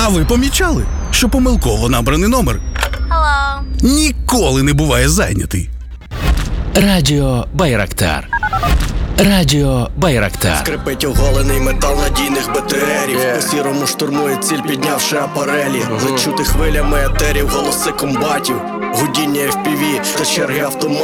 А ви помічали, що помилково набраний номер Hello. ніколи не буває зайнятий? Радіо Байрактар. Радіо Байрактар. Скрипить оголений метал надійних БТРів. По сірому штурмує ціль, піднявши апарелі. Лечути хвилями етерів, голоси комбатів, гудіння FPV та черги автоматів.